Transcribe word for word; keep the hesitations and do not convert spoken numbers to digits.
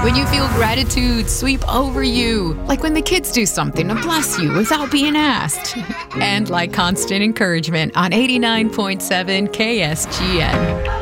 When you feel gratitude sweep over you, like when the kids do something to bless you without being asked. And like constant encouragement on eighty-nine point seven K S G N.